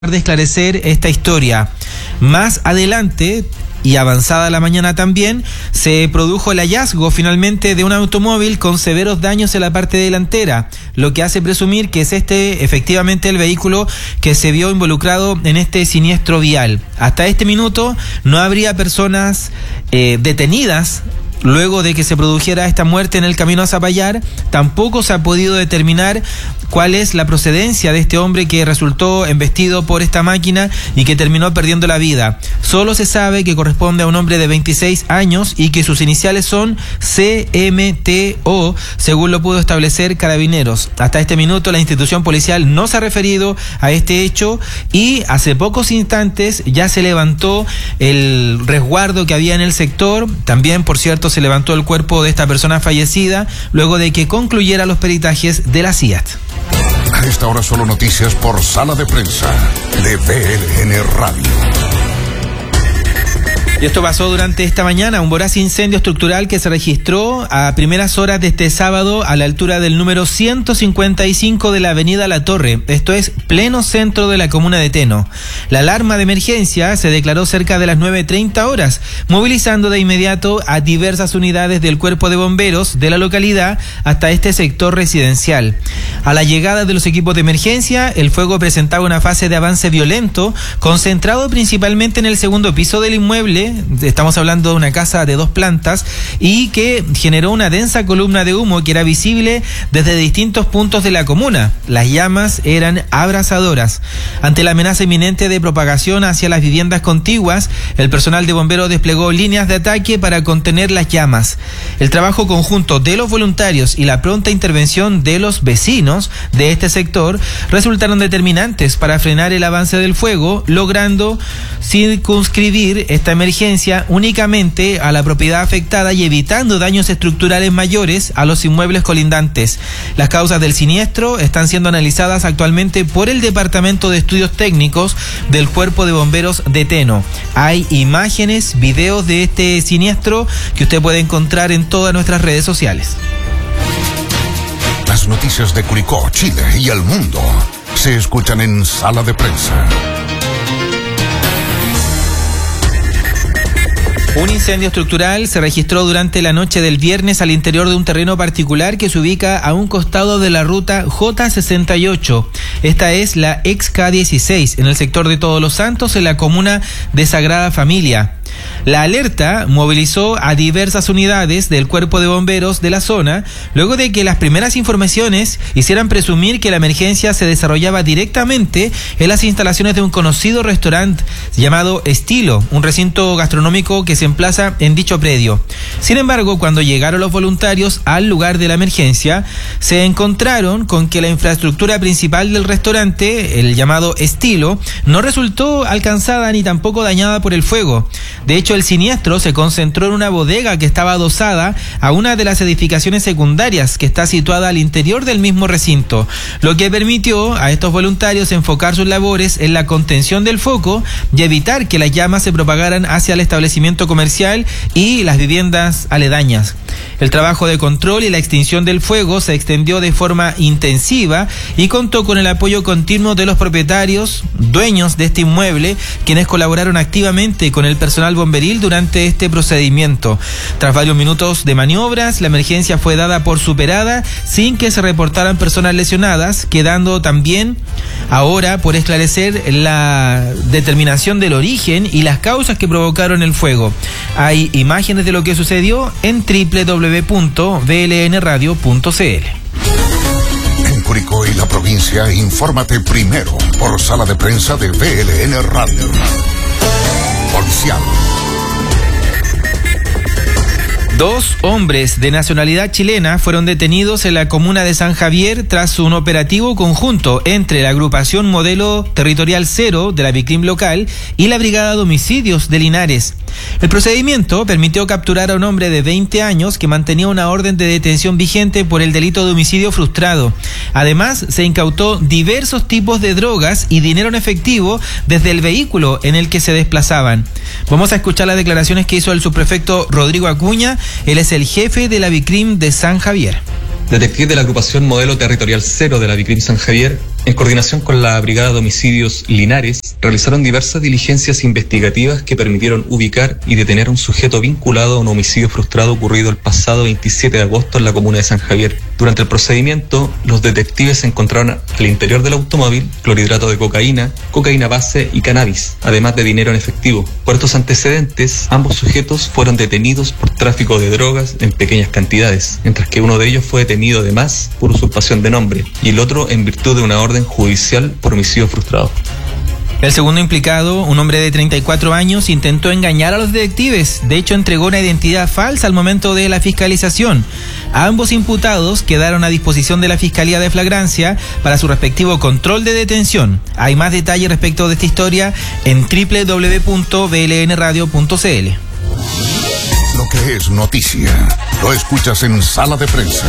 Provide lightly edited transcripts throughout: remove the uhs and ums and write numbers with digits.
de esclarecer esta historia. Más adelante y avanzada la mañana también, se produjo el hallazgo finalmente de un automóvil con severos daños en la parte delantera, lo que hace presumir que es efectivamente el vehículo que se vio involucrado en este siniestro vial. Hasta este minuto no habría personas detenidas luego de que se produjera esta muerte en el camino a Zapallar. Tampoco se ha podido determinar cuál es la procedencia de este hombre que resultó embestido por esta máquina y que terminó perdiendo la vida. Solo se sabe que corresponde a un hombre de 26 años y que sus iniciales son CMTO, según lo pudo establecer Carabineros. Hasta este minuto la institución policial no se ha referido a este hecho y hace pocos instantes ya se levantó el resguardo que había en el sector. También, por cierto, se levantó el cuerpo de esta persona fallecida luego de que concluyera los peritajes de la CIAT. A esta hora solo noticias por Sala de Prensa de VLN Radio. Y esto pasó durante esta mañana, un voraz incendio estructural que se registró a primeras horas de este sábado a la altura del número 155 de la avenida La Torre. Esto es pleno centro de la comuna de Teno. La alarma de emergencia se declaró cerca de las 9:30 horas, movilizando de inmediato a diversas unidades del cuerpo de bomberos de la localidad hasta este sector residencial. A la llegada de los equipos de emergencia, el fuego presentaba una fase de avance violento, concentrado principalmente en el segundo piso del inmueble. Estamos hablando de una casa de 2 plantas y que generó una densa columna de humo que era visible desde distintos puntos de la comuna. Las llamas eran abrasadoras. Ante la amenaza inminente de propagación hacia las viviendas contiguas, el personal de bomberos desplegó líneas de ataque para contener las llamas. El trabajo conjunto de los voluntarios y la pronta intervención de los vecinos de este sector resultaron determinantes para frenar el avance del fuego, logrando circunscribir esta emergencia únicamente a la propiedad afectada y evitando daños estructurales mayores a los inmuebles colindantes. Las causas del siniestro están siendo analizadas actualmente por el Departamento de Estudios Técnicos del Cuerpo de Bomberos de Teno. Hay imágenes, videos de este siniestro que usted puede encontrar en todas nuestras redes sociales. Las noticias de Curicó, Chile y el mundo se escuchan en Sala de Prensa. Un incendio estructural se registró durante la noche del viernes al interior de un terreno particular que se ubica a un costado de la ruta J68. Esta es la ex K16 en el sector de Todos los Santos, en la comuna de Sagrada Familia. La alerta movilizó a diversas unidades del cuerpo de bomberos de la zona, luego de que las primeras informaciones hicieran presumir que la emergencia se desarrollaba directamente en las instalaciones de un conocido restaurante llamado Estilo, un recinto gastronómico que se emplaza en dicho predio. Sin embargo, cuando llegaron los voluntarios al lugar de la emergencia, se encontraron con que la infraestructura principal del restaurante, el llamado Estilo, no resultó alcanzada ni tampoco dañada por el fuego. De hecho, el siniestro se concentró en una bodega que estaba adosada a una de las edificaciones secundarias que está situada al interior del mismo recinto, lo que permitió a estos voluntarios enfocar sus labores en la contención del foco y evitar que las llamas se propagaran hacia el establecimiento comercial y las viviendas aledañas. El trabajo de control y la extinción del fuego se extendió de forma intensiva y contó con el apoyo continuo de los propietarios, dueños de este inmueble, quienes colaboraron activamente con el personal bomberil durante este procedimiento. Tras varios minutos de maniobras, la emergencia fue dada por superada sin que se reportaran personas lesionadas, quedando también ahora por esclarecer la determinación del origen y las causas que provocaron el fuego. Hay imágenes de lo que sucedió en www.vlnradio.cl. En Curicó y la provincia, infórmate primero por Sala de Prensa de VLN Radio. Policial. 2 hombres de nacionalidad chilena fueron detenidos en la comuna de San Javier tras un operativo conjunto entre la agrupación Modelo Territorial 0 de la Vicrim local y la Brigada de Homicidios de Linares. El procedimiento permitió capturar a un hombre de 20 años que mantenía una orden de detención vigente por el delito de homicidio frustrado. Además, se incautó diversos tipos de drogas y dinero en efectivo desde el vehículo en el que se desplazaban. Vamos a escuchar las declaraciones que hizo el subprefecto Rodrigo Acuña. Él es el jefe de la Vicrim de San Javier. Detective de la agrupación Modelo Territorial 0 de la Vicrim San Javier En coordinación con la Brigada de Homicidios Linares, realizaron diversas diligencias investigativas que permitieron ubicar y detener a un sujeto vinculado a un homicidio frustrado ocurrido el pasado 27 de agosto en la comuna de San Javier. Durante el procedimiento, los detectives encontraron al interior del automóvil clorhidrato de cocaína, cocaína base y cannabis, además de dinero en efectivo. Por estos antecedentes, ambos sujetos fueron detenidos por tráfico de drogas en pequeñas cantidades, mientras que uno de ellos fue detenido además por usurpación de nombre y el otro en virtud de una orden judicial por homicidio frustrado. El segundo implicado, un hombre de 34 años, intentó engañar a los detectives. De hecho, entregó una identidad falsa al momento de la fiscalización. Ambos imputados quedaron a disposición de la Fiscalía de Flagrancia para su respectivo control de detención. Hay más detalles respecto de esta historia en www.blnradio.cl. Lo que es noticia, lo escuchas en Sala de Prensa.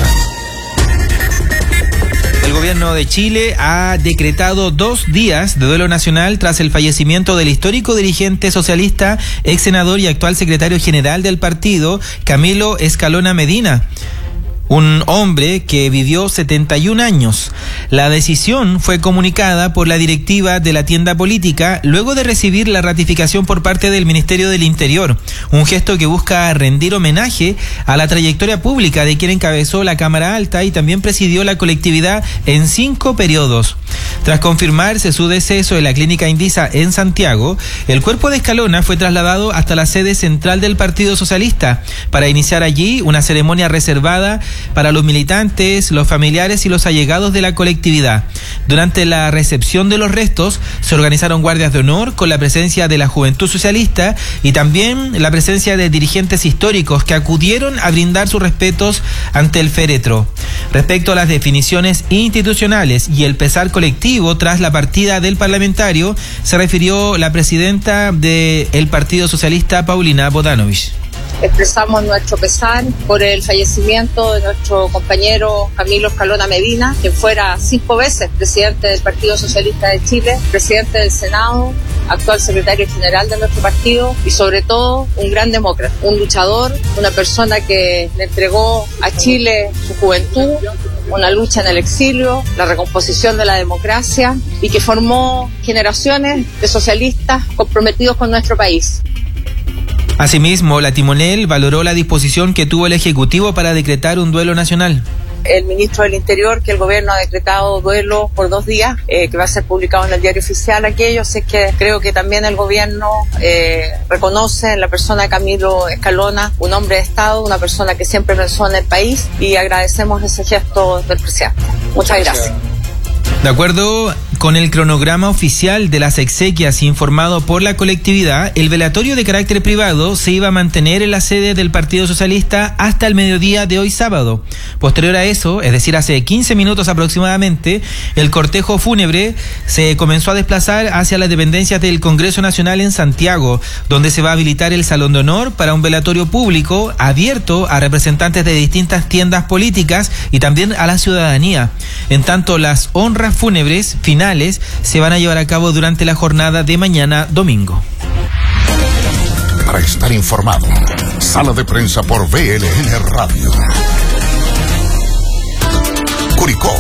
El gobierno de Chile ha decretado 2 días de duelo nacional tras el fallecimiento del histórico dirigente socialista, ex senador y actual secretario general del partido, Camilo Escalona Medina. Un hombre que vivió 71 años. La decisión fue comunicada por la directiva de la tienda política luego de recibir la ratificación por parte del Ministerio del Interior, un gesto que busca rendir homenaje a la trayectoria pública de quien encabezó la Cámara Alta y también presidió la colectividad en 5 periodos. Tras confirmarse su deceso en la clínica Indisa en Santiago, el cuerpo de Escalona fue trasladado hasta la sede central del Partido Socialista para iniciar allí una ceremonia reservada para los militantes, los familiares y los allegados de la colectividad. Durante la recepción de los restos se organizaron guardias de honor con la presencia de la Juventud Socialista y también la presencia de dirigentes históricos que acudieron a brindar sus respetos ante el féretro. Respecto a las definiciones institucionales y el pesar colectivo tras la partida del parlamentario, se refirió la presidenta del Partido Socialista, Paulina Bodanovich. Expresamos nuestro pesar por el fallecimiento de nuestro compañero Camilo Escalona Medina, quien fuera 5 veces presidente del Partido Socialista de Chile, presidente del Senado, actual secretario general de nuestro partido y sobre todo un gran demócrata, un luchador, una persona que le entregó a Chile su juventud, una lucha en el exilio, la recomposición de la democracia y que formó generaciones de socialistas comprometidos con nuestro país. Asimismo, la timonel valoró la disposición que tuvo el Ejecutivo para decretar un duelo nacional. El ministro del Interior, que el gobierno ha decretado duelo por 2 días, que va a ser publicado en el diario oficial aquello, así que creo que también el gobierno reconoce en la persona de Camilo Escalona, un hombre de Estado, una persona que siempre pensó en el país y agradecemos ese gesto del presidente. Muchas gracias. De acuerdo con el cronograma oficial de las exequias informado por la colectividad, el velatorio de carácter privado se iba a mantener en la sede del Partido Socialista hasta el mediodía de hoy sábado. Posterior a eso, es decir, hace 15 minutos aproximadamente, el cortejo fúnebre se comenzó a desplazar hacia las dependencias del Congreso Nacional en Santiago, donde se va a habilitar el Salón de Honor para un velatorio público abierto a representantes de distintas tiendas políticas y también a la ciudadanía. En tanto, las honras fúnebres finales se van a llevar a cabo durante la jornada de mañana domingo. Para estar informado, Sala de Prensa por BLN Radio. Curicó.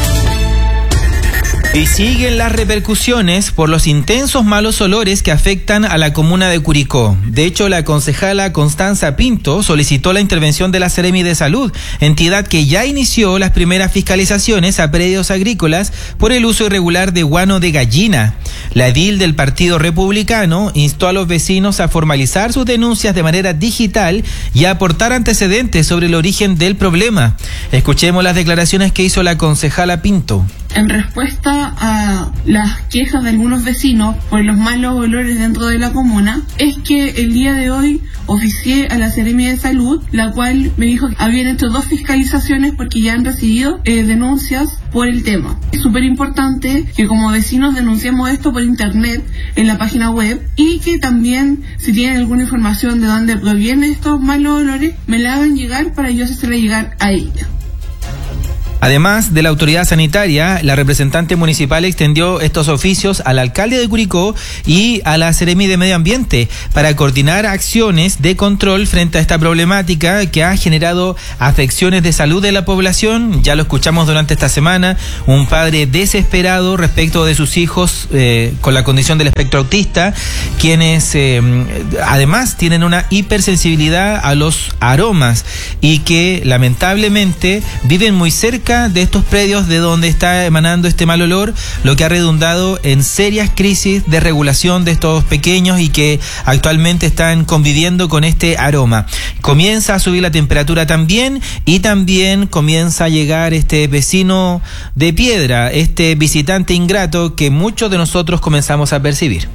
Y siguen las repercusiones por los intensos malos olores que afectan a la comuna de Curicó. De hecho, la concejala Constanza Pinto solicitó la intervención de la Seremi de Salud, entidad que ya inició las primeras fiscalizaciones a predios agrícolas por el uso irregular de guano de gallina. La edil del Partido Republicano instó a los vecinos a formalizar sus denuncias de manera digital y a aportar antecedentes sobre el origen del problema. Escuchemos las declaraciones que hizo la concejala Pinto. En respuesta a las quejas de algunos vecinos por los malos olores dentro de la comuna, es que el día de hoy oficié a la Seremi de Salud, la cual me dijo que habían hecho 2 fiscalizaciones porque ya han recibido denuncias por el tema. Es súper importante que como vecinos denunciemos esto por internet en la página web y que también si tienen alguna información de dónde provienen estos malos olores, me la hagan llegar para yo hacerla llegar a ella. Además de la autoridad sanitaria, la representante municipal extendió estos oficios al alcalde de Curicó y a la Seremi de Medio Ambiente para coordinar acciones de control frente a esta problemática que ha generado afecciones de salud de la población. Ya lo escuchamos durante esta semana, un padre desesperado respecto de sus hijos con la condición del espectro autista, quienes además tienen una hipersensibilidad a los aromas y que lamentablemente viven muy cerca de estos predios de donde está emanando este mal olor, lo que ha redundado en serias crisis de regulación de estos pequeños y que actualmente están conviviendo con este aroma. Comienza a subir la temperatura también y también comienza a llegar este vecino de piedra, este visitante ingrato que muchos de nosotros comenzamos a percibir.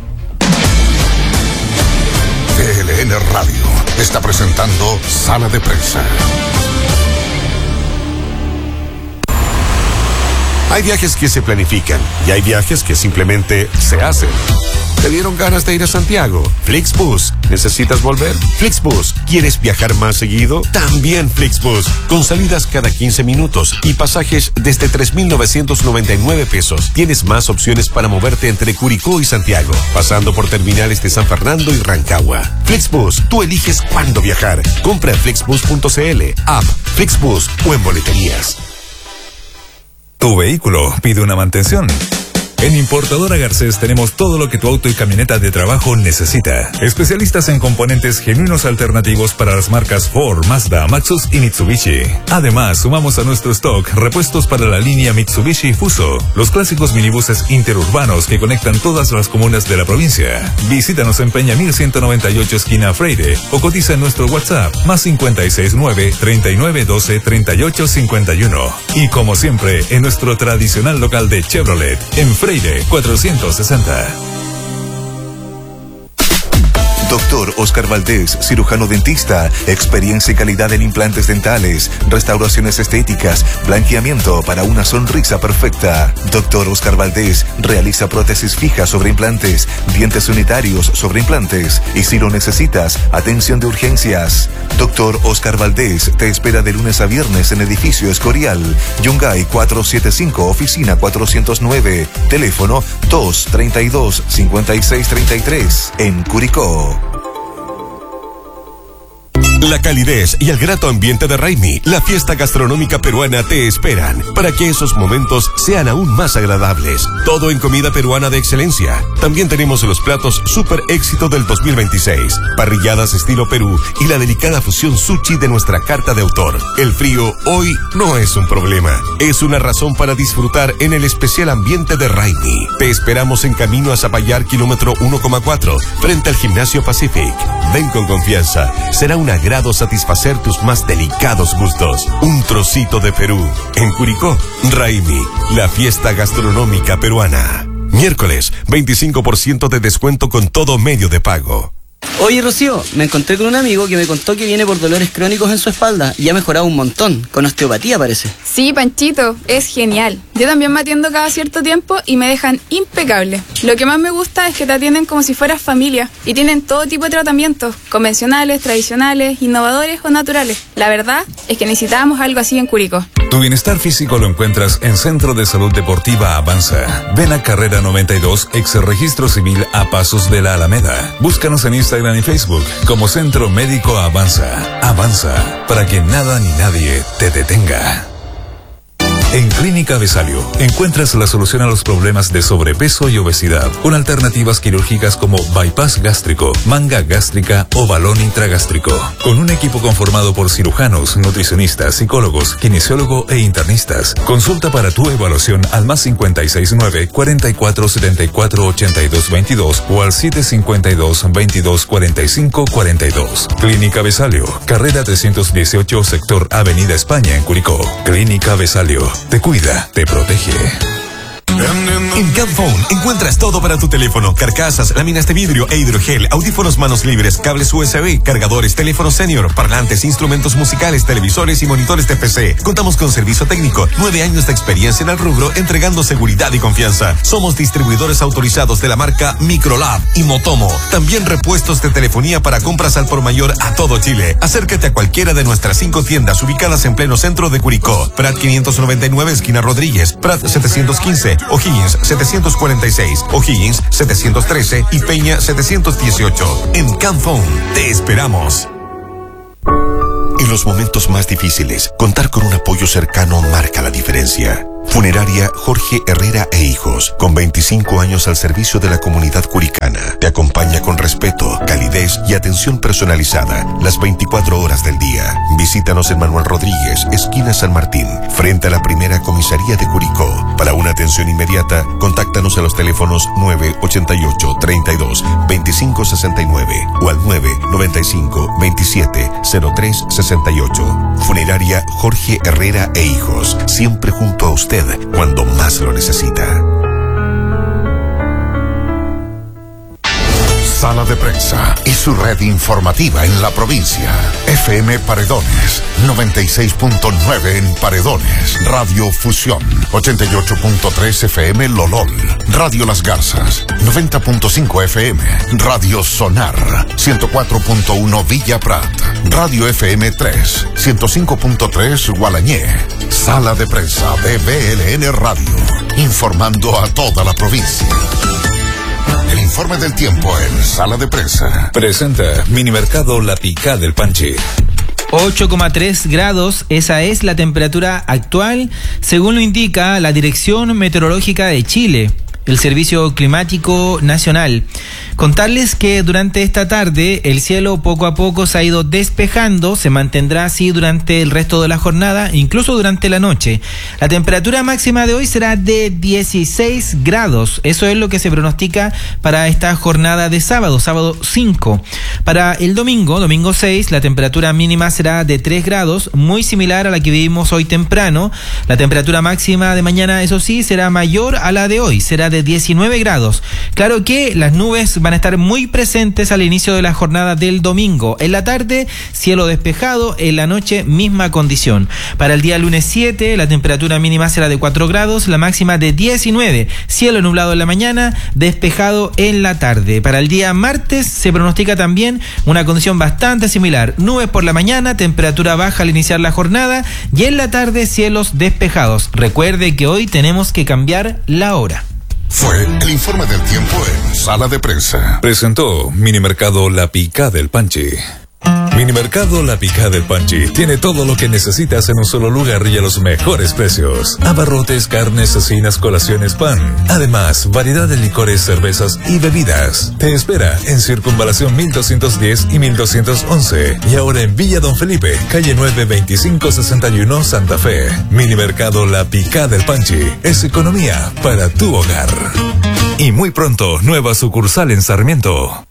VLN Radio está presentando Sala de Prensa. Hay viajes que se planifican y hay viajes que simplemente se hacen. ¿Te dieron ganas de ir a Santiago? Flixbus. ¿Necesitas volver? Flixbus. ¿Quieres viajar más seguido? También Flixbus. Con salidas cada 15 minutos y pasajes desde 3.999 pesos. Tienes más opciones para moverte entre Curicó y Santiago, pasando por terminales de San Fernando y Rancagua. Flixbus. Tú eliges cuándo viajar. Compra en flixbus.cl, app, Flixbus o en boleterías. Tu vehículo pide una mantención. En Importadora Garcés tenemos todo lo que tu auto y camioneta de trabajo necesita. Especialistas en componentes genuinos alternativos para las marcas Ford, Mazda, Maxus y Mitsubishi. Además, sumamos a nuestro stock repuestos para la línea Mitsubishi Fuso, los clásicos minibuses interurbanos que conectan todas las comunas de la provincia. Visítanos en Peña 1198 esquina Freire o cotiza en nuestro WhatsApp +569 3912 3851. Y como siempre, en nuestro tradicional local de Chevrolet, en Freire 460. Doctor Oscar Valdés, cirujano dentista, experiencia y calidad en implantes dentales, restauraciones estéticas, blanqueamiento para una sonrisa perfecta. Doctor Oscar Valdés realiza prótesis fijas sobre implantes, dientes unitarios sobre implantes y si lo necesitas, atención de urgencias. Doctor Oscar Valdés te espera de lunes a viernes en edificio Escorial, Yungay 475, oficina 409, teléfono 232-5633 en Curicó. La calidez y el grato ambiente de Raimi, la fiesta gastronómica peruana, te esperan para que esos momentos sean aún más agradables. Todo en comida peruana de excelencia. También tenemos los platos super éxito del 2026, parrilladas estilo Perú y la delicada fusión sushi de nuestra carta de autor. El frío hoy no es un problema, es una razón para disfrutar en el especial ambiente de Raimi. Te esperamos en camino a Zapallar, kilómetro 1,4, frente al Gimnasio Pacific. Ven con confianza, será un agrado satisfacer tus más delicados gustos. Un trocito de Perú. En Curicó, Raimi, la fiesta gastronómica peruana. Miércoles, 25% de descuento con todo medio de pago. Oye, Rocío, me encontré con un amigo que me contó que viene por dolores crónicos en su espalda y ha mejorado un montón, con osteopatía parece. Sí, Panchito, es genial. Yo también me atiendo cada cierto tiempo y me dejan impecable. Lo que más me gusta es que te atienden como si fueras familia y tienen todo tipo de tratamientos, convencionales, tradicionales, innovadores o naturales. La verdad es que necesitábamos algo así en Curicó. Tu bienestar físico lo encuentras en Centro de Salud Deportiva Avanza. Ven a Carrera 92, ex Registro Civil a pasos de la Alameda. Búscanos en Instagram y Facebook como Centro Médico Avanza. Avanza, para que nada ni nadie te detenga. En Clínica Besalio encuentras la solución a los problemas de sobrepeso y obesidad, con alternativas quirúrgicas como bypass gástrico, manga gástrica o balón intragástrico. Con un equipo conformado por cirujanos, nutricionistas, psicólogos, kinesiólogo e internistas. Consulta para tu evaluación al +569 4474 8222 o al 752 2245 42. Clínica Besalio, carrera 318, sector Avenida España en Curicó. Clínica Besalio. Te cuida, te protege. En Camphone encuentras todo para tu teléfono: carcasas, láminas de vidrio e hidrogel, audífonos manos libres, cables USB, cargadores, teléfono senior, parlantes, instrumentos musicales, televisores y monitores de PC. Contamos con servicio técnico, 9 años de experiencia en el rubro, entregando seguridad y confianza. Somos distribuidores autorizados de la marca Microlab y Motomo. También repuestos de telefonía para compras al por mayor a todo Chile. Acércate a cualquiera de nuestras 5 tiendas ubicadas en pleno centro de Curicó: Prat 599, esquina Rodríguez; Prat 715, O'Higgins 746, O'Higgins 713 y Peña 718. En Camphone te esperamos. En los momentos más difíciles, contar con un apoyo cercano marca la diferencia. Funeraria Jorge Herrera e Hijos, con 25 años al servicio de la comunidad curicana, te acompaña con respeto, calidez y atención personalizada las 24 horas del día. Visítanos en Manuel Rodríguez, esquina San Martín, frente a la primera comisaría de Curicó. Para una atención inmediata, contáctanos a los teléfonos 988 32 25 69 o al 995 27 03 68. Funeraria Jorge Herrera e Hijos, siempre junto a usted cuando más lo necesita. Sala de Prensa y su red informativa en la provincia. FM Paredones, 96.9 en Paredones. Radio Fusión, 88.3 FM Lolol. Radio Las Garzas, 90.5 FM. Radio Sonar, 104.1 Villa Prat. Radio FM 3, 105.3 Gualañé. Sala de Prensa de BLN Radio, informando a toda la provincia. El informe del tiempo en Sala de Prensa. Presenta Minimercado La Picada del Panchi. 8,3 grados, esa es la temperatura actual, según lo indica la Dirección Meteorológica de Chile, el Servicio Climático Nacional. Contarles que durante esta tarde el cielo poco a poco se ha ido despejando, se mantendrá así durante el resto de la jornada, incluso durante la noche. La temperatura máxima de hoy será de 16 grados, eso es lo que se pronostica para esta jornada de sábado 5. Para el domingo 6, la temperatura mínima será de 3 grados, muy similar a la que vivimos hoy temprano. La temperatura máxima de mañana, eso sí, será mayor a la de hoy, será de 19 grados. Claro que las nubes van a estar muy presentes al inicio de la jornada del domingo. En la tarde, cielo despejado, en la noche, misma condición. Para el día lunes 7, la temperatura mínima será de 4 grados, la máxima de 19. Cielo nublado en la mañana, despejado en la tarde. Para el día martes, se pronostica también una condición bastante similar. Nubes por la mañana, temperatura baja al iniciar la jornada y en la tarde, cielos despejados. Recuerde que hoy tenemos que cambiar la hora. Fue el informe del tiempo en Sala de Prensa. Presentó Minimercado La Picada del Panchi. Minimercado La Picada del Panchi tiene todo lo que necesitas en un solo lugar y a los mejores precios. Abarrotes, carnes, cecinas, colaciones, pan. Además, variedad de licores, cervezas y bebidas. Te espera en Circunvalación 1210 y 1211. Y ahora en Villa Don Felipe, calle 9, 2561, Santa Fe. Minimercado La Picada del Panchi es economía para tu hogar. Y muy pronto, nueva sucursal en Sarmiento.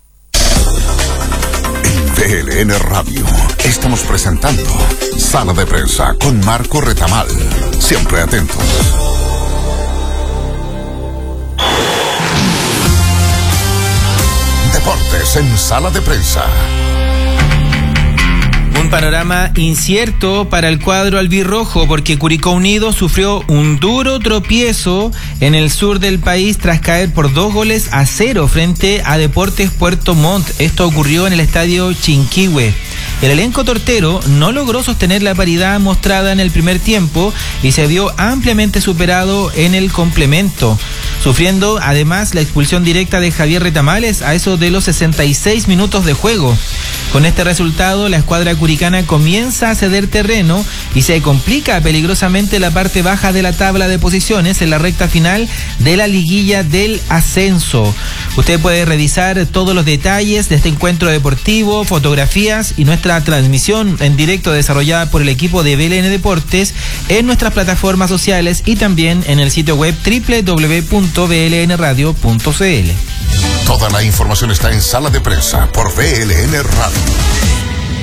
BLN Radio. Estamos presentando Sala de Prensa con Marco Retamal. Siempre atentos. Deportes en Sala de Prensa. Un panorama incierto para el cuadro albirrojo porque Curicó Unido sufrió un duro tropiezo en el sur del país tras caer por 2-0 frente a Deportes Puerto Montt. Esto ocurrió en el estadio Chinquihue. El elenco tortero no logró sostener la paridad mostrada en el primer tiempo y se vio ampliamente superado en el complemento, sufriendo además la expulsión directa de Javier Retamales a eso de los 66 minutos de juego. Con este resultado, la escuadra curicana comienza a ceder terreno y se complica peligrosamente la parte baja de la tabla de posiciones en la recta final de la liguilla del ascenso. Usted puede revisar todos los detalles de este encuentro deportivo, fotografías y nuestra transmisión en directo desarrollada por el equipo de BLN Deportes en nuestras plataformas sociales y también en el sitio web www.blnradio.cl. Toda la información está en Sala de Prensa por BLN Radio.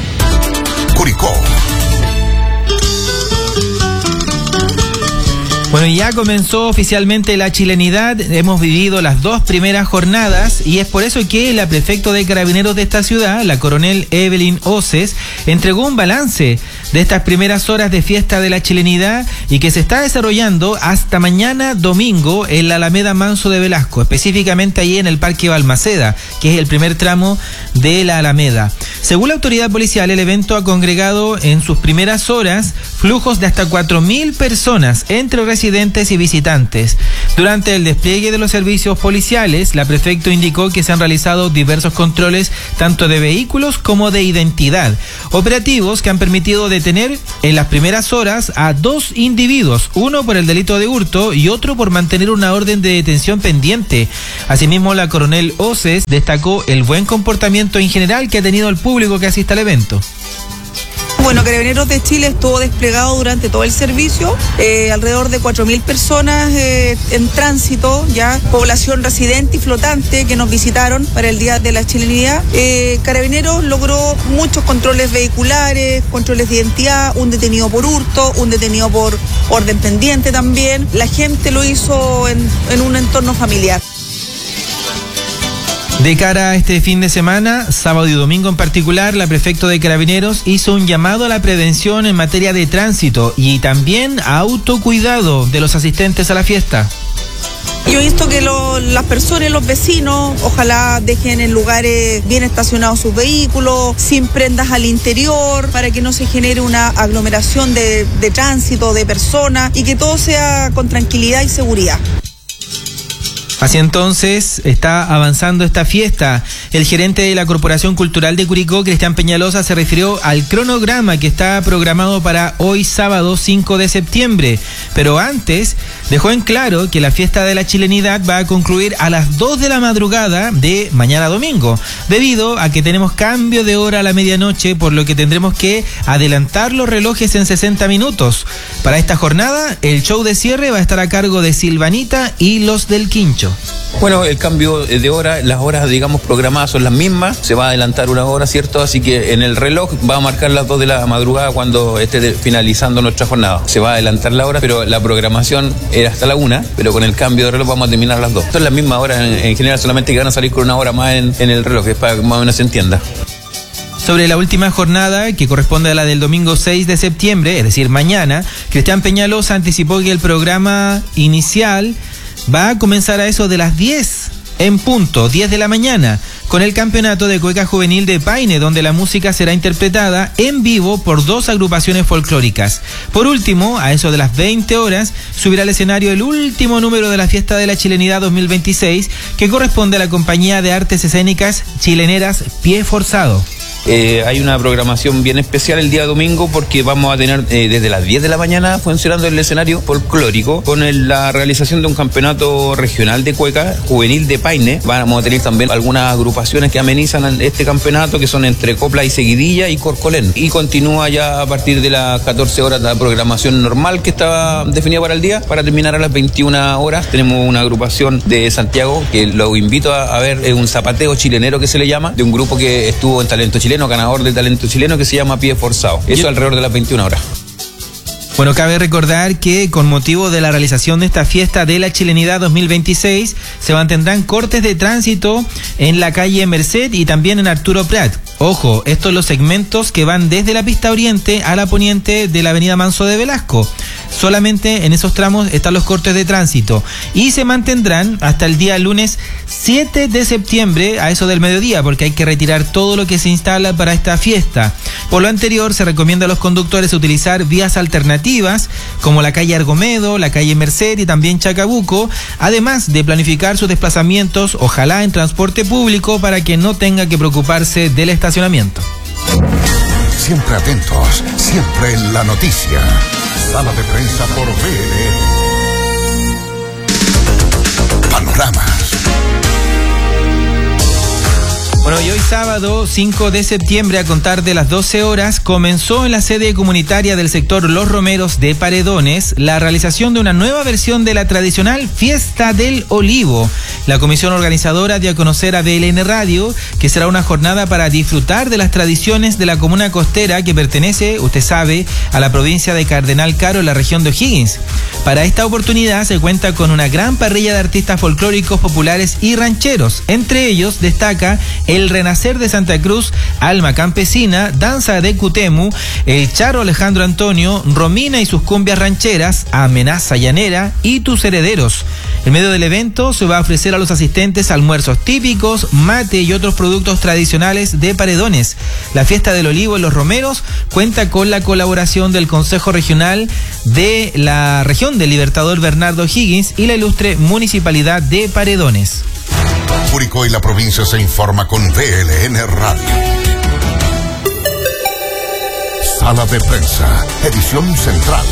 Curicó. Bueno, ya comenzó oficialmente la chilenidad, hemos vivido las 2 primeras jornadas y es por eso que la prefecto de Carabineros de esta ciudad, la coronel Evelyn Oces, entregó un balance de estas primeras horas de fiesta de la chilenidad y que se está desarrollando hasta mañana domingo en la Alameda Manso de Velasco, específicamente allí en el Parque Balmaceda, que es el primer tramo de la Alameda. Según la autoridad policial, el evento ha congregado en sus primeras horas flujos de hasta 4.000 personas entre residentes y visitantes. Durante el despliegue de los servicios policiales, la prefecto indicó que se han realizado diversos controles tanto de vehículos como de identidad, operativos que han permitido detener en las primeras horas a 2 individuos, uno por el delito de hurto y otro por mantener una orden de detención pendiente. Asimismo, la coronel Oces destacó el buen comportamiento en general que ha tenido el público que asiste al evento. Bueno, Carabineros de Chile estuvo desplegado durante todo el servicio, alrededor de 4.000 personas en tránsito, ya población residente y flotante que nos visitaron para el Día de la Chilenidad. Carabineros logró muchos controles vehiculares, controles de identidad, un detenido por hurto, un detenido por orden pendiente también. La gente lo hizo en un entorno familiar. De cara a este fin de semana, sábado y domingo en particular, la prefecto de Carabineros hizo un llamado a la prevención en materia de tránsito y también a autocuidado de los asistentes a la fiesta. Yo he visto que las personas, los vecinos, ojalá dejen en lugares bien estacionados sus vehículos, sin prendas al interior, para que no se genere una aglomeración de tránsito, de personas, y que todo sea con tranquilidad y seguridad. Así entonces está avanzando esta fiesta. El gerente de la Corporación Cultural de Curicó, Cristian Peñalosa, se refirió al cronograma que está programado para hoy sábado 5 de septiembre. Pero antes dejó en claro que la fiesta de la chilenidad va a concluir a las 2 de la madrugada de mañana domingo, debido a que tenemos cambio de hora a la medianoche, por lo que tendremos que adelantar los relojes en 60 minutos. Para esta jornada, el show de cierre va a estar a cargo de Silvanita y Los del Quincho. Bueno, el cambio de hora, las horas, digamos, programadas son las mismas, se va a adelantar una hora, ¿cierto? Así que en el reloj va a marcar las 2 de la madrugada cuando esté finalizando nuestra jornada. Se va a adelantar la hora, pero la programación era hasta la 1, pero con el cambio de reloj vamos a terminar a las 2. Esto es la misma hora en general, solamente que van a salir con una hora más en el reloj, es para que más o menos se entienda. Sobre la última jornada, que corresponde a la del domingo 6 de septiembre, es decir, mañana, Cristian Peñalosa anticipó que el programa inicial va a comenzar a eso de las 10 en punto, 10 de la mañana, con el campeonato de cueca juvenil de Paine, donde la música será interpretada en vivo por 2 agrupaciones folclóricas. Por último, a eso de las 20 horas, subirá al escenario el último número de la Fiesta de la Chilenidad 2026, que corresponde a la compañía de artes escénicas chileneras Pie Forzado. Hay una programación bien especial el día domingo porque vamos a tener desde las 10 de la mañana funcionando el escenario folclórico con la realización de un campeonato regional de cueca juvenil de Paine. Vamos a tener también algunas agrupaciones que amenizan este campeonato, que son entre copla y seguidilla y corcolén. Y continúa ya a partir de las 14 horas la programación normal que estaba definida para el día, para terminar a las 21 horas. Tenemos una agrupación de Santiago que lo invito a ver, es un zapateo chilenero que se le llama, de un grupo que estuvo en Talento Chileno, ganador de Talento Chileno, que se llama Pie Forzado. Eso alrededor de las 21 horas. Bueno, cabe recordar que con motivo de la realización de esta fiesta de la Chilenidad 2026 se mantendrán cortes de tránsito en la calle Merced y también en Arturo Prat. Ojo, estos son los segmentos que van desde la pista oriente a la poniente de la avenida Manso de Velasco. Solamente en esos tramos están los cortes de tránsito y se mantendrán hasta el día lunes 7 de septiembre a eso del mediodía, porque hay que retirar todo lo que se instala para esta fiesta. Por lo anterior, se recomienda a los conductores utilizar vías alternativas como la calle Argomedo, la calle Merced y también Chacabuco, además de planificar sus desplazamientos, ojalá en transporte público, para que no tenga que preocuparse del estacionamiento. Siempre atentos, siempre en la noticia. Sala de prensa por Panoramas. Bueno, Bueno, y hoy sábado 5 de septiembre, a contar de las 12 horas, comenzó en la sede comunitaria del sector Los Romeros de Paredones la realización de una nueva versión de la tradicional Fiesta del Olivo. La comisión organizadora dio a conocer a BLN Radio que será una jornada para disfrutar de las tradiciones de la comuna costera que pertenece, usted sabe, a la provincia de Cardenal Caro, en la región de O'Higgins. Para esta oportunidad se cuenta con una gran parrilla de artistas folclóricos, populares y rancheros. Entre ellos destaca El Renacer de Santa Cruz, Alma Campesina, Danza de Cutemu, El Charo Alejandro Antonio, Romina y sus cumbias rancheras, Amenaza Llanera y Tus Herederos. En medio del evento se va a ofrecer a los asistentes almuerzos típicos, mate y otros productos tradicionales de Paredones. La Fiesta del Olivo en Los Romeros cuenta con la colaboración del Consejo Regional de la región del Libertador Bernardo Higgins y la ilustre Municipalidad de Paredones. Curicó y la provincia se informa con BLN Radio. Sala de prensa, edición central.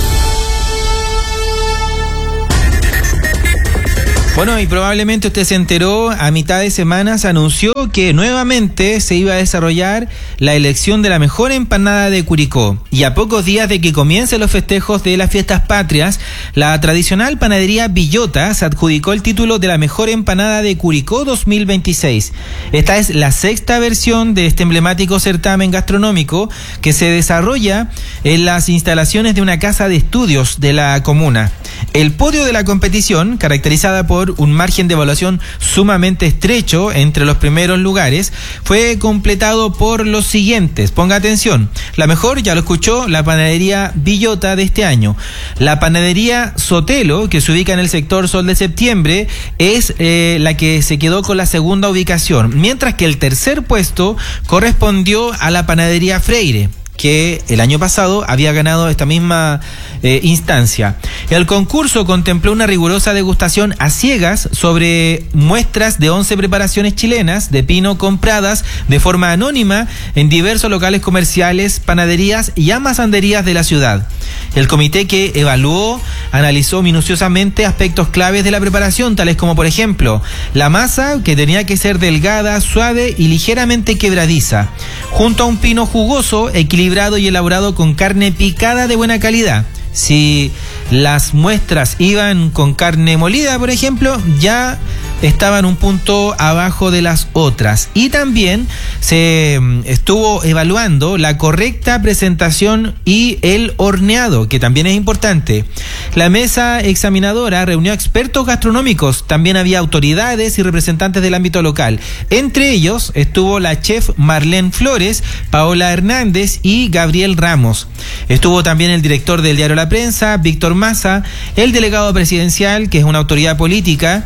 Bueno, y probablemente usted se enteró, a mitad de semana se anunció que nuevamente se iba a desarrollar la elección de la mejor empanada de Curicó. Y a pocos días de que comiencen los festejos de las fiestas patrias, la tradicional panadería Villota se adjudicó el título de la mejor empanada de Curicó 2026. Esta es la sexta versión de este emblemático certamen gastronómico que se desarrolla en las instalaciones de una casa de estudios de la comuna. El podio de la competición, caracterizada por un margen de evaluación sumamente estrecho entre los primeros lugares, fue completado por los siguientes. Ponga atención. La mejor, ya lo escuchó, la panadería Villota de este año. La panadería Sotelo, que se ubica en el sector Sol de Septiembre, es la que se quedó con la segunda ubicación, mientras que el tercer puesto correspondió a la panadería Freire, que el año pasado había ganado esta misma instancia. El concurso contempló una rigurosa degustación a ciegas sobre muestras de 11 preparaciones chilenas de pino compradas de forma anónima en diversos locales comerciales, panaderías y amasanderías de la ciudad. El comité que evaluó analizó minuciosamente aspectos claves de la preparación, tales como, por ejemplo, la masa, que tenía que ser delgada, suave y ligeramente quebradiza, junto a un pino jugoso, equilibrado y elaborado con carne picada de buena calidad. Si las muestras iban con carne molida, por ejemplo, ya estaban un punto abajo de las otras. Y también se estuvo evaluando la correcta presentación y el horneado, que también es importante. La mesa examinadora reunió a expertos gastronómicos, también había autoridades y representantes del ámbito local. Entre ellos estuvo la chef Marlene Flores, Paola Hernández y Gabriel Ramos. Estuvo también el director del diario La Prensa, Víctor Massa, el delegado presidencial, que es una autoridad política,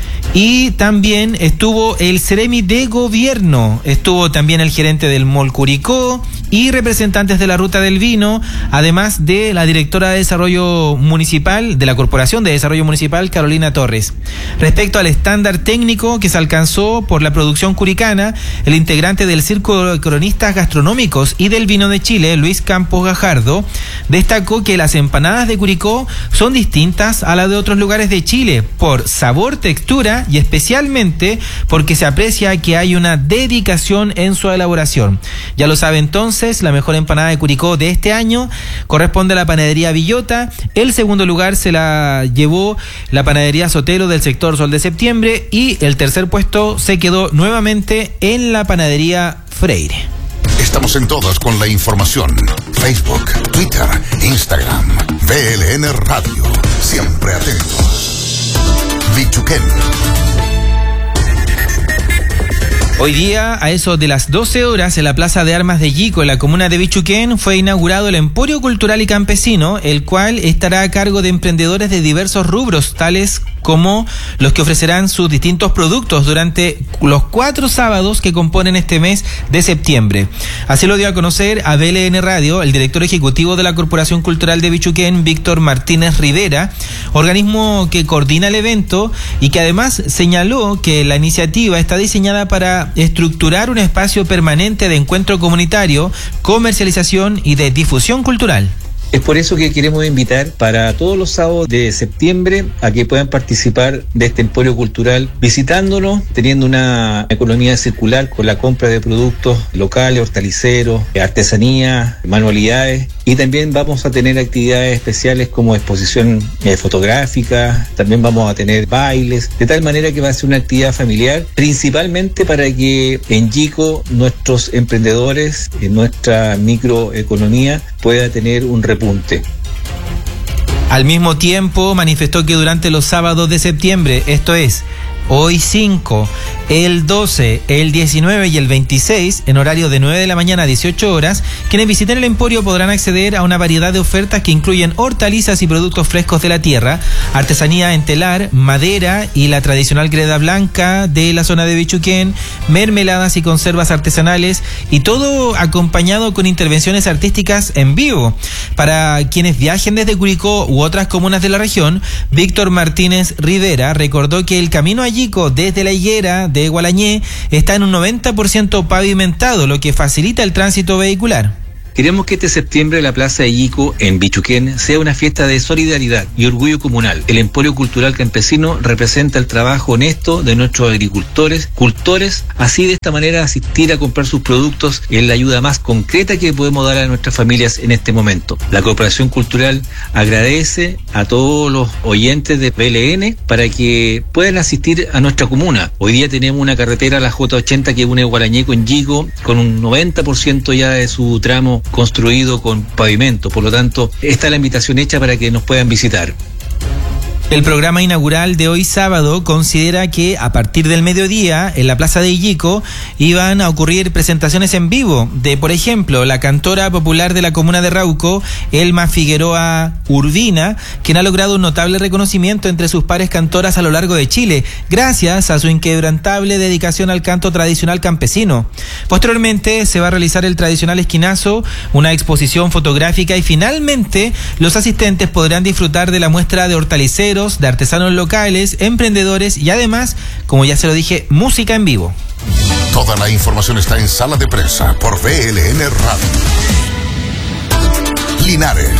y también estuvo el Ceremi de Gobierno, estuvo también el gerente del Mall Curicó y representantes de la Ruta del Vino, además de la directora de Desarrollo Municipal, de la Corporación de Desarrollo Municipal, Carolina Torres. Respecto al estándar técnico que se alcanzó por la producción curicana, el integrante del Círculo de Cronistas Gastronómicos y del Vino de Chile, Luis Campos Gajardo, destacó que las empanadas de Curicó son distintas a las de otros lugares de Chile por sabor, textura y especialmente porque se aprecia que hay una dedicación en su elaboración. Ya lo sabe entonces, la mejor empanada de Curicó de este año corresponde a la panadería Villota. El segundo lugar se la llevó la panadería Sotelo del sector Sol de Septiembre y el tercer puesto se quedó nuevamente en la panadería Freire. Estamos en todas con la información. Facebook, Twitter, Instagram, BLN Radio. Siempre atentos. Bichuquén. Hoy día, a eso de las 12 horas, en la Plaza de Armas de Yico, en la comuna de Bichuquén, fue inaugurado el Emporio Cultural y Campesino, el cual estará a cargo de emprendedores de diversos rubros, tales como los que ofrecerán sus distintos productos durante los 4 sábados que componen este mes de septiembre. Así lo dio a conocer a BLN Radio el director ejecutivo de la Corporación Cultural de Bichuquén, Víctor Martínez Rivera, organismo que coordina el evento y que además señaló que la iniciativa está diseñada para estructurar un espacio permanente de encuentro comunitario, comercialización y de difusión cultural. Es por eso que queremos invitar para todos los sábados de septiembre a que puedan participar de este emporio cultural visitándonos, teniendo una economía circular con la compra de productos locales, hortaliceros, artesanía, manualidades, y también vamos a tener actividades especiales como exposición fotográfica, también vamos a tener bailes, de tal manera que va a ser una actividad familiar, principalmente para que en Yico nuestros emprendedores, en nuestra microeconomía, pueda tener un repunte. Al mismo tiempo, manifestó que durante los sábados de septiembre, esto es, hoy 5, el 12, el 19 y el 26, en horario de 9 de la mañana a 18 horas, quienes visiten el emporio podrán acceder a una variedad de ofertas que incluyen hortalizas y productos frescos de la tierra, artesanía en telar, madera y la tradicional greda blanca de la zona de Bichuquén, mermeladas y conservas artesanales, y todo acompañado con intervenciones artísticas en vivo. Para quienes viajen desde Curicó u otras comunas de la región, Víctor Martínez Rivera recordó que el camino a Yico desde la higuera de Gualañé está en un 90% pavimentado, lo que facilita el tránsito vehicular. Queremos que este septiembre la Plaza de Yico en Bichuquén sea una fiesta de solidaridad y orgullo comunal. El Emporio Cultural Campesino representa el trabajo honesto de nuestros agricultores, cultores, así de esta manera asistir a comprar sus productos es la ayuda más concreta que podemos dar a nuestras familias en este momento. La Corporación Cultural agradece a todos los oyentes de PLN para que puedan asistir a nuestra comuna. Hoy día tenemos una carretera, la J80, que une Gualañé con Yico, con un 90% ya de su tramo construido con pavimento. Por lo tanto, está la invitación hecha para que nos puedan visitar. El programa inaugural de hoy sábado considera que a partir del mediodía en la Plaza de Yico iban a ocurrir presentaciones en vivo de, por ejemplo, la cantora popular de la comuna de Rauco, Elma Figueroa Urbina, quien ha logrado un notable reconocimiento entre sus pares cantoras a lo largo de Chile, gracias a su inquebrantable dedicación al canto tradicional campesino. Posteriormente se va a realizar el tradicional esquinazo, una exposición fotográfica y finalmente los asistentes podrán disfrutar de la muestra de hortaliceros, de artesanos locales, emprendedores y además, como ya se lo dije, música en vivo. Toda la información está en Sala de Prensa por VLN Radio. Linares.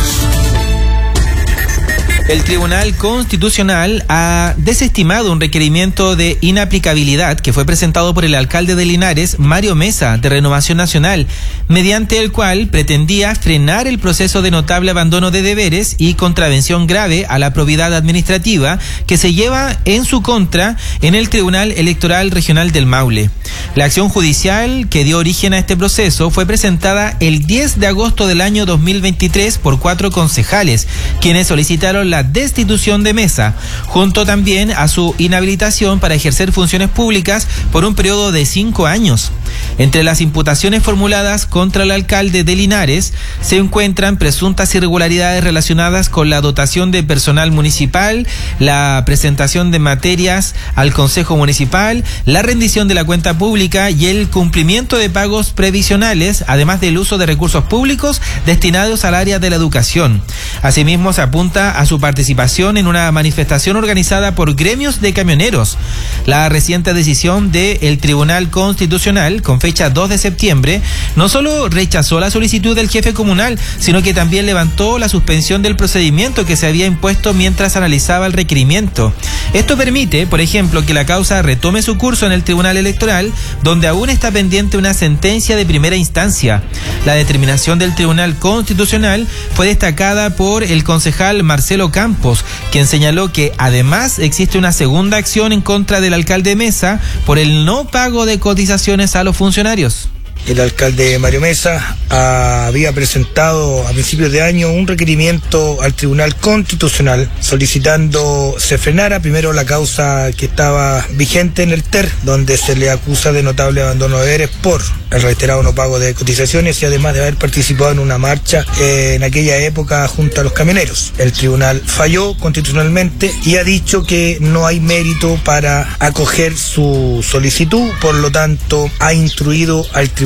El Tribunal Constitucional ha desestimado un requerimiento de inaplicabilidad que fue presentado por el alcalde de Linares, Mario Mesa, de Renovación Nacional, mediante el cual pretendía frenar el proceso de notable abandono de deberes y contravención grave a la probidad administrativa que se lleva en su contra en el Tribunal Electoral Regional del Maule. La acción judicial que dio origen a este proceso fue presentada el 10 de agosto del año 2023 por 4 concejales, quienes solicitaron la destitución de Mesa, junto también a su inhabilitación para ejercer funciones públicas por un periodo de 5 años. Entre las imputaciones formuladas contra el alcalde de Linares se encuentran presuntas irregularidades relacionadas con la dotación de personal municipal, la presentación de materias al Consejo Municipal, la rendición de la cuenta pública y el cumplimiento de pagos previsionales, además del uso de recursos públicos destinados al área de la educación. Asimismo, se apunta a su participación en una manifestación organizada por gremios de camioneros. La reciente decisión del Tribunal Constitucional, con fecha 2 de septiembre, no solo rechazó la solicitud del jefe comunal, sino que también levantó la suspensión del procedimiento que se había impuesto mientras analizaba el requerimiento. Esto permite, por ejemplo, que la causa retome su curso en el Tribunal Electoral, donde aún está pendiente una sentencia de primera instancia. La determinación del Tribunal Constitucional fue destacada por el concejal Marcelo Campos, quien señaló que además existe una segunda acción en contra del alcalde Mesa por el no pago de cotizaciones a los funcionarios. El alcalde Mario Mesa había presentado a principios de año un requerimiento al Tribunal Constitucional solicitando se frenara primero la causa que estaba vigente en el TER, donde se le acusa de notable abandono de deberes por el reiterado no pago de cotizaciones y además de haber participado en una marcha en aquella época junto a los camioneros. El tribunal falló constitucionalmente y ha dicho que no hay mérito para acoger su solicitud, por lo tanto ha instruido al Tribunal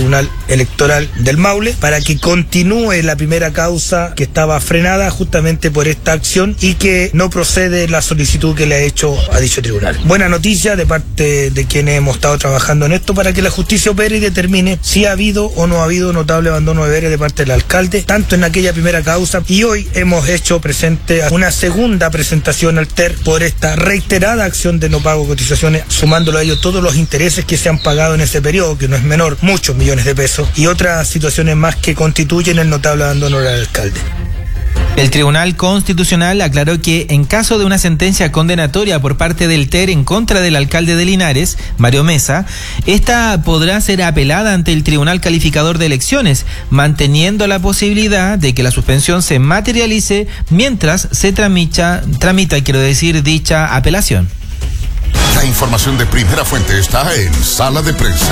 Tribunal Electoral del Maule para que continúe la primera causa que estaba frenada justamente por esta acción y que no procede la solicitud que le ha hecho a dicho tribunal. Buena noticia de parte de quienes hemos estado trabajando en esto para que la justicia opere y determine si ha habido o no ha habido notable abandono de deberes de parte del alcalde, tanto en aquella primera causa, y hoy hemos hecho presente una segunda presentación al TER por esta reiterada acción de no pago de cotizaciones, sumándolo a ello todos los intereses que se han pagado en ese periodo, que no es menor, muchos millones de pesos, y otras situaciones más que constituyen el notable abandono del alcalde. El Tribunal Constitucional aclaró que en caso de una sentencia condenatoria por parte del TER en contra del alcalde de Linares, Mario Mesa, esta podrá ser apelada ante el Tribunal Calificador de Elecciones, manteniendo la posibilidad de que la suspensión se materialice mientras se tramita dicha apelación. La información de primera fuente está en Sala de Prensa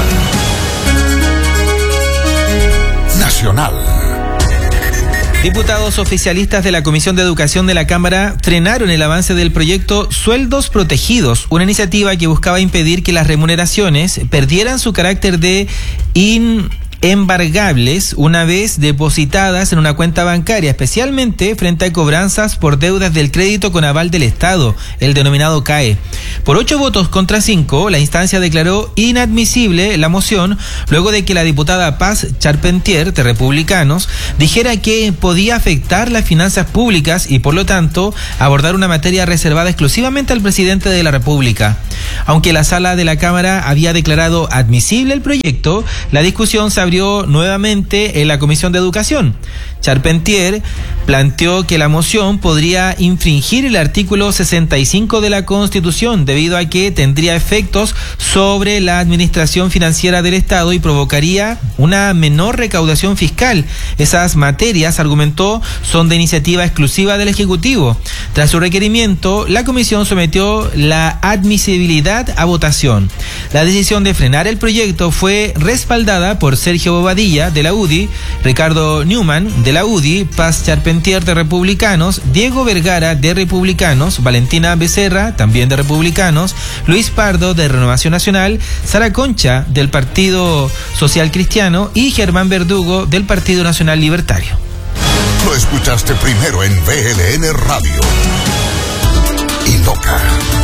Nacional. Diputados oficialistas de la Comisión de Educación de la Cámara frenaron el avance del proyecto Sueldos Protegidos, una iniciativa que buscaba impedir que las remuneraciones perdieran su carácter de embargables una vez depositadas en una cuenta bancaria, especialmente frente a cobranzas por deudas del crédito con aval del Estado, el denominado CAE. Por 8 votos contra 5, la instancia declaró inadmisible la moción luego de que la diputada Paz Charpentier, de Republicanos, dijera que podía afectar las finanzas públicas y, por lo tanto, abordar una materia reservada exclusivamente al presidente de la República. Aunque la sala de la Cámara había declarado admisible el proyecto, la discusión se abrió nuevamente en la Comisión de Educación. Charpentier planteó que la moción podría infringir el artículo 65 de la Constitución debido a que tendría efectos sobre la administración financiera del Estado y provocaría una menor recaudación fiscal. Esas materias, argumentó, son de iniciativa exclusiva del Ejecutivo. Tras su requerimiento, la Comisión sometió la admisibilidad a votación. La decisión de frenar el proyecto fue respaldada por Sergio Bobadilla, de la UDI, Ricardo Newman, de la UDI, Paz Charpentier, de Republicanos, Diego Vergara, de Republicanos, Valentina Becerra, también de Republicanos, Luis Pardo, de Renovación Nacional, Sara Concha, del Partido Social Cristiano, y Germán Verdugo, del Partido Nacional Libertario. Lo escuchaste primero en VLN Radio. Y Loca.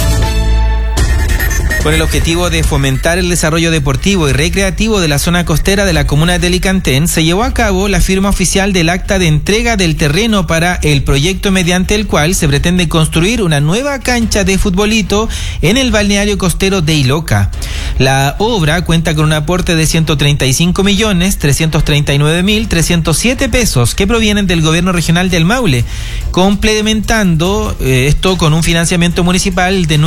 Con el objetivo de fomentar el desarrollo deportivo y recreativo de la zona costera de la comuna de Alicantén, se llevó a cabo la firma oficial del acta de entrega del terreno para el proyecto mediante el cual se pretende construir una nueva cancha de futbolito en el balneario costero de Iloca. La obra cuenta con un aporte de 135.339.307 pesos que provienen del gobierno regional del Maule, complementando esto con un financiamiento municipal de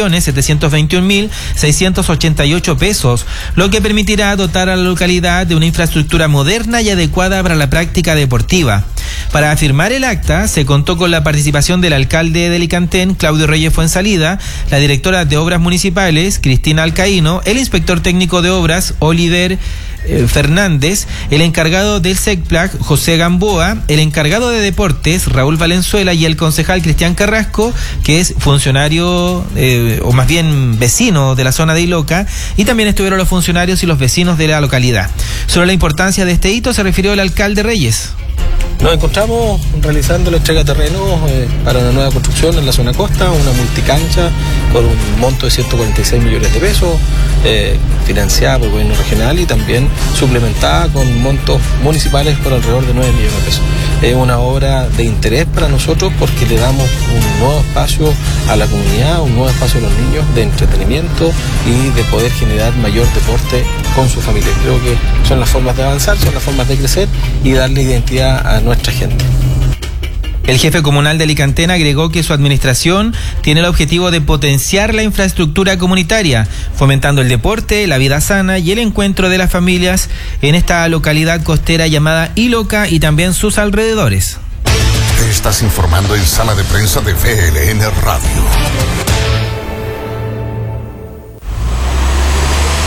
9.721.688 pesos, lo que permitirá dotar a la localidad de una infraestructura moderna y adecuada para la práctica deportiva. Para firmar el acta se contó con la participación del alcalde de Alicantén, Claudio Reyes Fuensalida, la directora de Obras Municipales, Cristina Alcaíno, el inspector técnico de obras, Oliver Fernández, el encargado del SECPLAC, José Gamboa, el encargado de deportes, Raúl Valenzuela, y el concejal Cristian Carrasco, que es funcionario, o más bien vecino de la zona de Iloca, y también estuvieron los funcionarios y los vecinos de la localidad. Sobre la importancia de este hito se refirió el alcalde Reyes. Nos encontramos realizando la entrega de terrenos para una nueva construcción en la zona costa, una multicancha por un monto de 146 millones de pesos, financiada por el gobierno regional y también suplementada con montos municipales por alrededor de 9 millones de pesos. Es una obra de interés para nosotros porque le damos un nuevo espacio a la comunidad, un nuevo espacio a los niños de entretenimiento y de poder generar mayor deporte con su familia. Creo que son las formas de avanzar, son las formas de crecer y darle identidad a nuestra gente. El jefe comunal de Alicantén agregó que su administración tiene el objetivo de potenciar la infraestructura comunitaria, fomentando el deporte, la vida sana y el encuentro de las familias en esta localidad costera llamada Iloca y también sus alrededores. Te estás informando en Sala de Prensa de VLN Radio.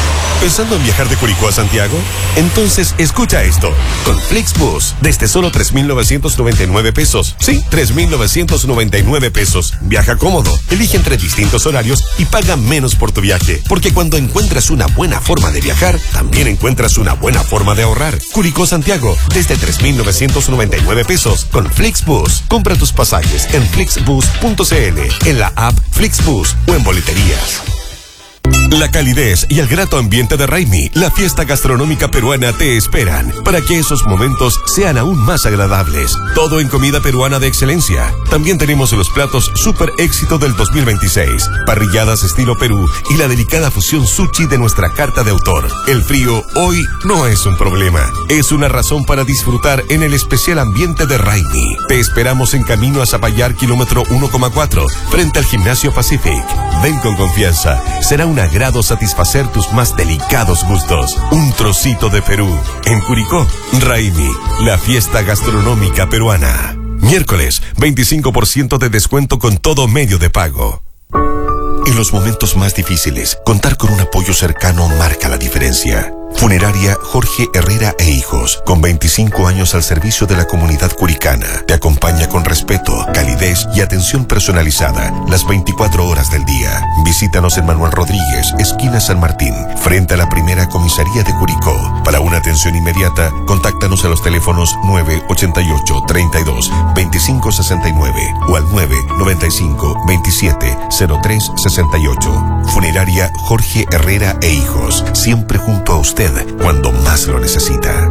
¿Pensando en viajar de Curicó a Santiago? Entonces escucha esto. Con Flixbus, desde solo 3,999 pesos. Sí, 3,999 pesos. Viaja cómodo, elige entre distintos horarios y paga menos por tu viaje. Porque cuando encuentras una buena forma de viajar, también encuentras una buena forma de ahorrar. Curicó Santiago, desde 3,999 pesos. Con Flixbus, compra tus pasajes en flixbus.cl, en la app Flixbus o en boleterías. La calidez y el grato ambiente de Raimi, la fiesta gastronómica peruana, te esperan para que esos momentos sean aún más agradables. Todo en comida peruana de excelencia. También tenemos los platos super éxito del 2026, parrilladas estilo Perú y la delicada fusión sushi de nuestra carta de autor. El frío hoy no es un problema, es una razón para disfrutar en el especial ambiente de Raimi. Te esperamos en camino a Zapallar, kilómetro 1,4, frente al Gimnasio Pacific. Ven con confianza, será un agrado satisfacer tus más delicados gustos. Un trocito de Perú. En Curicó, Raimi, la fiesta gastronómica peruana. Miércoles, 25% de descuento con todo medio de pago. En los momentos más difíciles, contar con un apoyo cercano marca la diferencia. Funeraria Jorge Herrera e Hijos, con 25 años al servicio de la comunidad curicana, te acompaña con respeto, calidez y atención personalizada las 24 horas del día. Visítanos en Manuel Rodríguez, esquina San Martín, frente a la primera comisaría de Curicó. Para una atención inmediata, contáctanos a los teléfonos 988 32 25 69 o al 995 27 03 68. Funeraria Jorge Herrera e Hijos, siempre junto a usted cuando más lo necesita.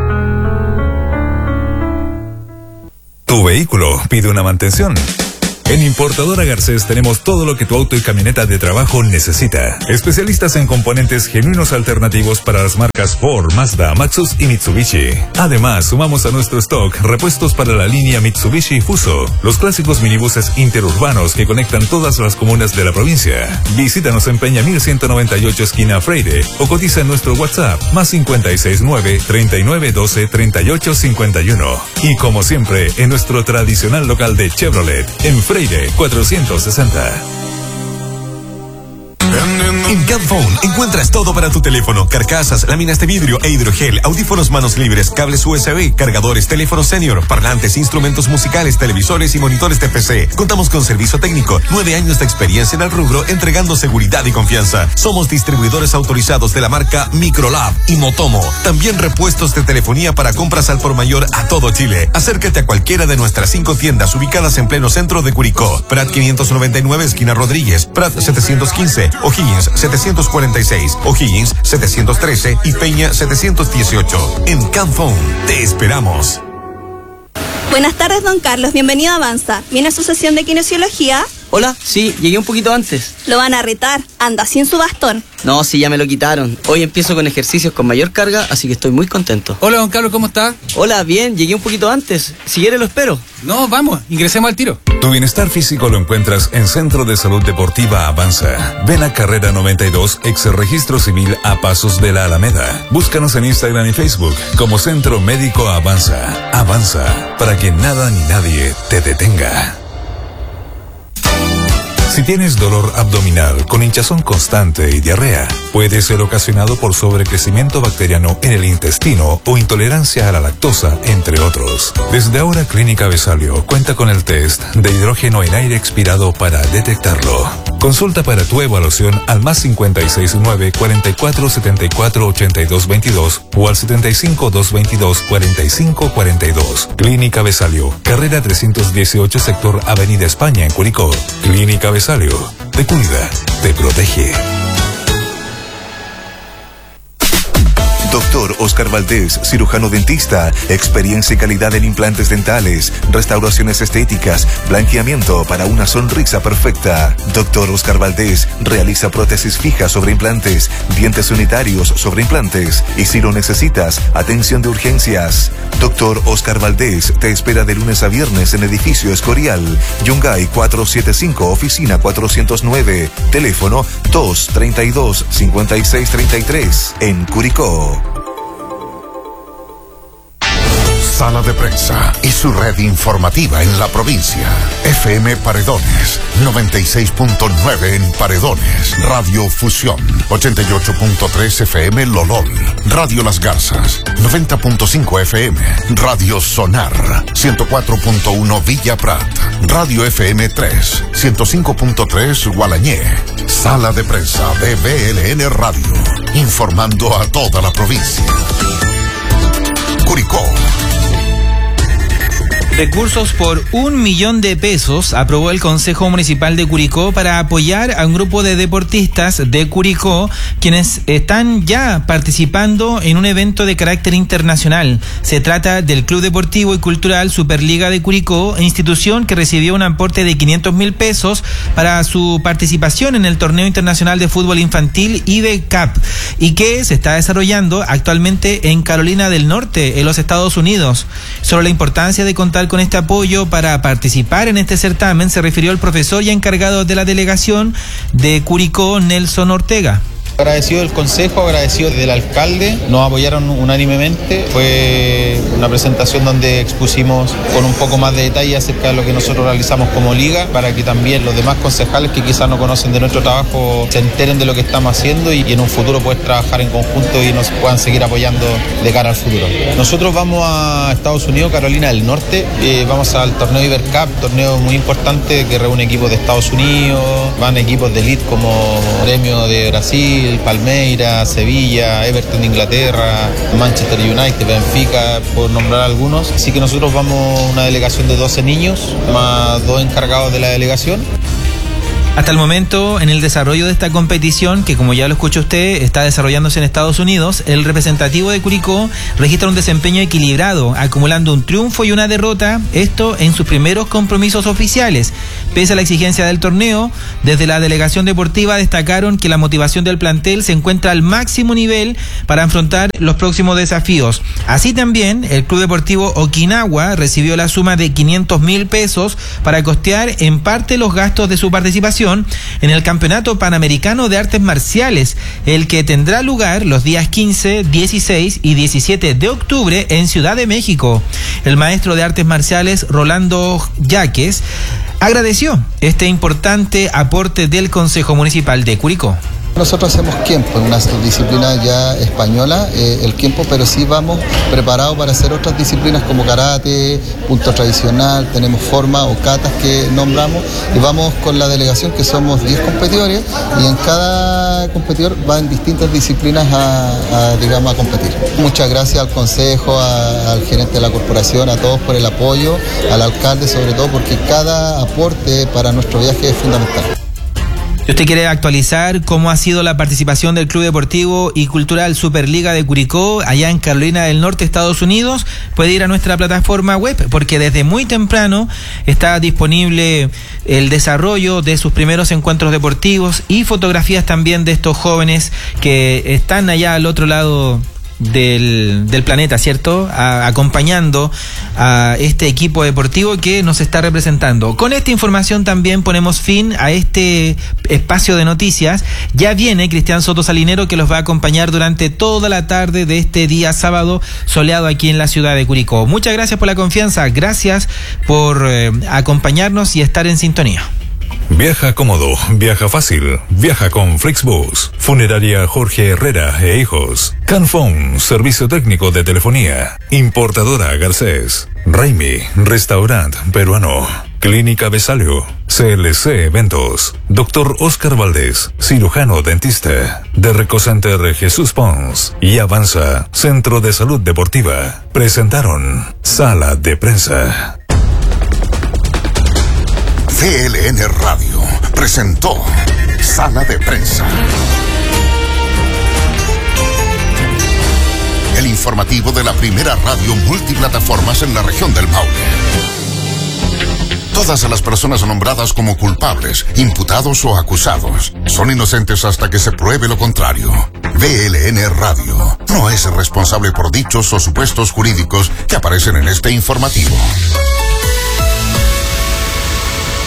Tu vehículo pide una mantención. En Importadora Garcés tenemos todo lo que tu auto y camioneta de trabajo necesita. Especialistas en componentes genuinos alternativos para las marcas Ford, Mazda, Maxus y Mitsubishi. Además, sumamos a nuestro stock repuestos para la línea Mitsubishi Fuso, los clásicos minibuses interurbanos que conectan todas las comunas de la provincia. Visítanos en Peña 1198 esquina Freire o cotiza en nuestro WhatsApp +569 3912 3851. Y como siempre, en nuestro tradicional local de Chevrolet, en Freire 460. En Camphone encuentras todo para tu teléfono: carcasas, láminas de vidrio e hidrogel, audífonos manos libres, cables USB, cargadores, teléfonos senior, parlantes, instrumentos musicales, televisores y monitores de PC. Contamos con servicio técnico, 9 años de experiencia en el rubro, entregando seguridad y confianza. Somos distribuidores autorizados de la marca Microlab y Motomo. También repuestos de telefonía para compras al por mayor a todo Chile. Acércate a cualquiera de nuestras 5 tiendas ubicadas en pleno centro de Curicó: Prat 599 esquina Rodríguez, Prat 715, O'Higgins 746, O'Higgins 713 y Peña 718. En Camphone te esperamos. Buenas tardes, don Carlos. Bienvenido a Avanza. ¿Viene a su sesión de kinesiología? Hola, sí, llegué un poquito antes. Lo van a retar. Anda sin su bastón. No, sí, ya me lo quitaron. Hoy empiezo con ejercicios con mayor carga, así que estoy muy contento. Hola, don Carlos, ¿cómo está? Hola, bien, llegué un poquito antes. Si quiere lo espero. No, vamos, ingresemos al tiro. Tu bienestar físico lo encuentras en Centro de Salud Deportiva Avanza. Ven a Carrera 92, ex Registro Civil, a pasos de la Alameda. Búscanos en Instagram y Facebook como Centro Médico Avanza. Avanza, para que nada ni nadie te detenga. Si tienes dolor abdominal con hinchazón constante y diarrea, puede ser ocasionado por sobrecrecimiento bacteriano en el intestino o intolerancia a la lactosa, entre otros. Desde ahora, Clínica Besalio cuenta con el test de hidrógeno en aire expirado para detectarlo. Consulta para tu evaluación al +569 44 74 82 22 o al 75 222 45 42. Clínica Besalio, carrera 318, sector Avenida España, en Curicó. Clínica Besalio, te cuida, te protege. Doctor Oscar Valdés, cirujano dentista, experiencia y calidad en implantes dentales, restauraciones estéticas, blanqueamiento para una sonrisa perfecta. Doctor Oscar Valdés realiza prótesis fijas sobre implantes, dientes unitarios sobre implantes y, si lo necesitas, atención de urgencias. Doctor Oscar Valdés te espera de lunes a viernes en Edificio Escorial, Yungay 475, oficina 409, teléfono 232-5633, en Curicó. Sala de Prensa y su red informativa en la provincia. FM Paredones, 96.9 en Paredones. Radio Fusión, 88.3 FM Lolol. Radio Las Garzas, 90.5 FM. Radio Sonar, 104.1 Villa Prat. Radio FM 3, 105.3 Gualañé. Sala de Prensa de BLN Radio, informando a toda la provincia. Curicó. Recursos por 1 millón de pesos aprobó el Consejo Municipal de Curicó para apoyar a un grupo de deportistas de Curicó quienes están ya participando en un evento de carácter internacional. Se trata del Club Deportivo y Cultural Superliga de Curicó, institución que recibió un aporte de 500.000 pesos para su participación en el Torneo Internacional de Fútbol Infantil IBE Cup y que se está desarrollando actualmente en Carolina del Norte, en los Estados Unidos. Sobre la importancia de contar con este apoyo para participar en este certamen se refirió el profesor y encargado de la delegación de Curicó, Nelson Ortega. Agradecido del Consejo, agradecido del alcalde, nos apoyaron unánimemente. Fue una presentación donde expusimos con un poco más de detalle acerca de lo que nosotros realizamos como liga, para que también los demás concejales que quizás no conocen de nuestro trabajo se enteren de lo que estamos haciendo y en un futuro poder trabajar en conjunto y nos puedan seguir apoyando de cara al futuro. Nosotros vamos a Estados Unidos, Carolina del Norte, vamos al torneo IBE Cup, torneo muy importante que reúne equipos de Estados Unidos, van equipos de elite como Gremio de Brasil, Palmeiras, Sevilla, Everton de Inglaterra, Manchester United, Benfica, por nombrar algunos. Así que nosotros vamos una delegación de 12 niños, más 2 encargados de la delegación. Hasta el momento, en el desarrollo de esta competición, que como ya lo escuchó usted, está desarrollándose en Estados Unidos, el representativo de Curicó registra un desempeño equilibrado, acumulando un triunfo y una derrota, esto en sus primeros compromisos oficiales. Pese a la exigencia del torneo, desde la delegación deportiva destacaron que la motivación del plantel se encuentra al máximo nivel para afrontar los próximos desafíos. Así también, el Club Deportivo Okinawa recibió la suma de 500.000 pesos para costear en parte los gastos de su participación en el Campeonato Panamericano de Artes Marciales, el que tendrá lugar los días 15, 16 y 17 de octubre en Ciudad de México. El maestro de artes marciales Rolando Yaques agradeció este importante aporte del Consejo Municipal de Curicó. Nosotros hacemos Kempo, una disciplina ya española, el Kempo, pero sí vamos preparados para hacer otras disciplinas como karate, punto tradicional, tenemos forma o katas que nombramos y vamos con la delegación que somos 10 competidores y en cada competidor van distintas disciplinas a competir. Muchas gracias al Consejo, al gerente de la corporación, a todos por el apoyo, al alcalde sobre todo porque cada aporte para nuestro viaje es fundamental. Si usted quiere actualizar cómo ha sido la participación del Club Deportivo y Cultural Superliga de Curicó allá en Carolina del Norte, Estados Unidos, puede ir a nuestra plataforma web porque desde muy temprano está disponible el desarrollo de sus primeros encuentros deportivos y fotografías también de estos jóvenes que están allá al otro lado del planeta, ¿cierto? Acompañando a este equipo deportivo que nos está representando. Con esta información también ponemos fin a este espacio de noticias. Ya viene Cristian Soto Salinero que los va a acompañar durante toda la tarde de este día sábado soleado aquí en la ciudad de Curicó. Muchas gracias por la confianza, gracias por acompañarnos y estar en sintonía. Viaja cómodo, viaja fácil, viaja con Flixbus. Funeraria Jorge Herrera e Hijos. Canfón, servicio técnico de telefonía. Importadora Garcés. Raimi, restaurante peruano. Clínica Besalio. CLC Eventos. Dr. Oscar Valdés, cirujano dentista. De Recocenter Jesús Pons. Y Avanza, Centro de Salud Deportiva. Presentaron Sala de Prensa. BLN Radio presentó Sala de Prensa. El informativo de la primera radio multiplataformas en la región del Maule. Todas las personas nombradas como culpables, imputados o acusados son inocentes hasta que se pruebe lo contrario. BLN Radio no es responsable por dichos o supuestos jurídicos que aparecen en este informativo.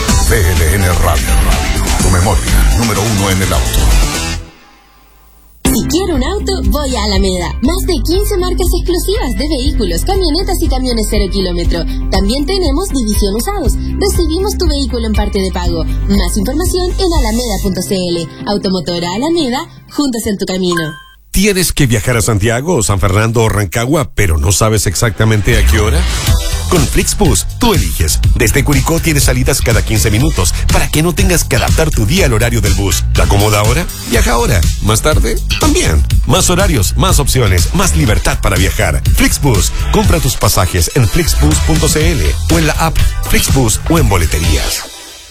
BLN Radio, tu memoria, número 1 en el auto. Si quiero un auto, voy a Alameda. Más de 15 marcas exclusivas de vehículos, camionetas y camiones 0 kilómetro. También tenemos división usados. Recibimos tu vehículo en parte de pago. Más información en alameda.cl. Automotora Alameda, juntos en tu camino. ¿Tienes que viajar a Santiago, San Fernando o Rancagua, pero no sabes exactamente a qué hora? Con Flixbus, tú eliges. Desde Curicó tienes salidas cada 15 minutos para que no tengas que adaptar tu día al horario del bus. ¿Te acomoda ahora? Viaja ahora. ¿Más tarde? También. Más horarios, más opciones, más libertad para viajar. Flixbus. Compra tus pasajes en flixbus.cl o en la app Flixbus o en boleterías.